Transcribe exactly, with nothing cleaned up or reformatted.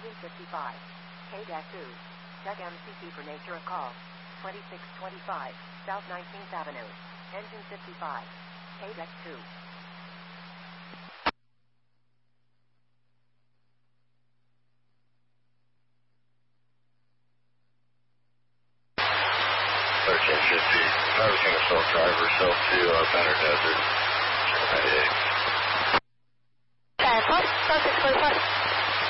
Engine fifty-five. K two. Check M C C for nature of call. twenty-six twenty-five, South nineteenth Avenue. Engine fifty-five. K two. thirteen fifty. Noticing assault driver, self to uh, Banner Desert. ninety-eight. ten, plus, six forty-five.